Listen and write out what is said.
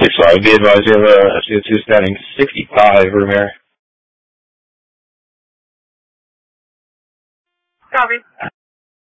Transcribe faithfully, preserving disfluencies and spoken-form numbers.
six five, be advised you have a C O two standing sixty-five room air. Copy.